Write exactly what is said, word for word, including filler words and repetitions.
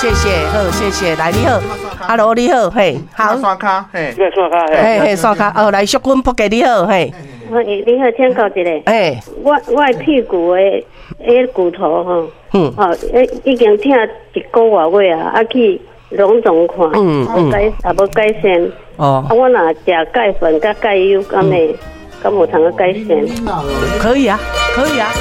谢谢，好，谢谢，来你好，阿罗你好，嘿，好， 刷卡，嘿， 这个刷卡， 嘿嘿，刷卡，哦，来，淑君仆给你好，嘿， 你好，请教一下，哎，我我屁股的迄骨头吼，嗯，哦，已经疼一个月月啊，啊去拢总看，嗯嗯，改也无改善，哦，啊我若食钙粉甲钙油，敢会敢有通个改善？ 可以啊，可以啊。